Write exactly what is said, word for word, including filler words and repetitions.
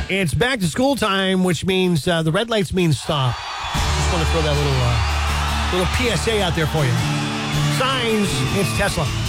It's back to school time, which means uh, the red lights mean stop. Just want to throw that little uh, little P S A out there for you. Signs, it's Tesla.